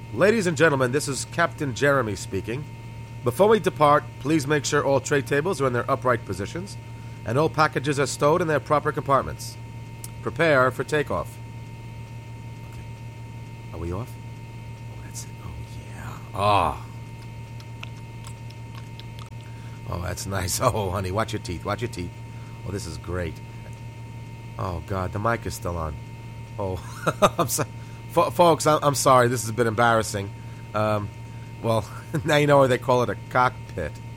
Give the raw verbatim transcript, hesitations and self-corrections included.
Ladies and gentlemen, this is Captain Jeremy speaking. Before we depart, please make sure all tray tables are in their upright positions and all packages are stowed in their proper compartments. Prepare for takeoff. Okay. Are we off? Oh, that's it. Oh, yeah. Oh. Oh, that's nice. Oh, honey, watch your teeth. Watch your teeth. Oh, this is great. Oh, God, the mic is still on. Oh, I'm sorry. F- folks, I'm, I'm sorry. This has been embarrassing. Um, well, now you know why they call it a cockpit.